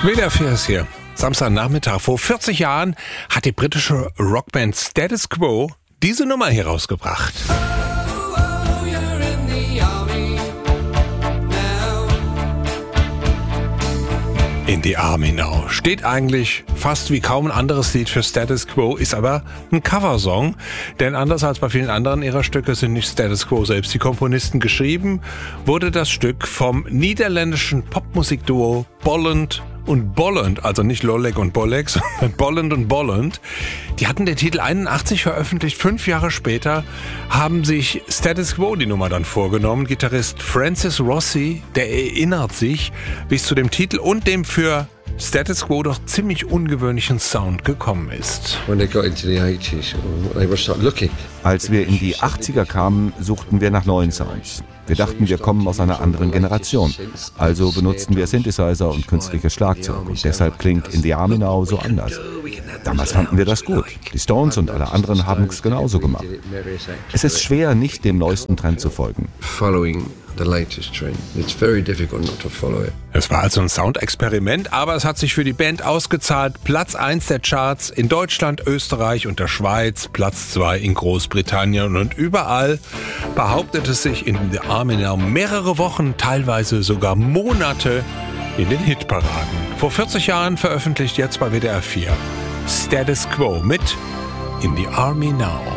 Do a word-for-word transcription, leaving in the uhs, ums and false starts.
W D R vier ist hier. Samstagnachmittag. Vor vierzig Jahren hat die britische Rockband Status Quo diese Nummer hier rausgebracht. In the Army Now. Steht eigentlich fast wie kaum ein anderes Lied für Status Quo, ist aber ein Coversong. Denn anders als bei vielen anderen ihrer Stücke sind nicht Status Quo selbst die Komponisten geschrieben, wurde das Stück vom niederländischen Popmusikduo Bolland und Bolland, also nicht Lolek und Bolek, sondern Bolland und Bolland. Die hatten den Titel einundachtzig veröffentlicht. Fünf Jahre später haben sich Status Quo die Nummer dann vorgenommen. Gitarrist Francis Rossi, der erinnert sich, wie es zu dem Titel und dem für Status Quo doch ziemlich ungewöhnlichen Sound gekommen ist. Als wir in die achtziger kamen, suchten wir nach neuen Sounds. Wir dachten, wir kommen aus einer anderen Generation. Also benutzten wir Synthesizer und künstliches Schlagzeug. Und deshalb klingt In the Army Now so anders. Damals fanden wir das gut. Die Stones und alle anderen haben es genauso gemacht. Es ist schwer, nicht dem neuesten Trend zu folgen. Es war also ein Soundexperiment, aber es hat sich für die Band ausgezahlt. Platz eins der Charts in Deutschland, Österreich und der Schweiz, Platz zwei in Großbritannien und überall behauptet es sich in The Army Now mehrere Wochen, teilweise sogar Monate in den Hitparaden. Vor vierzig Jahren veröffentlicht jetzt bei W D R vier Status Quo mit In the Army Now.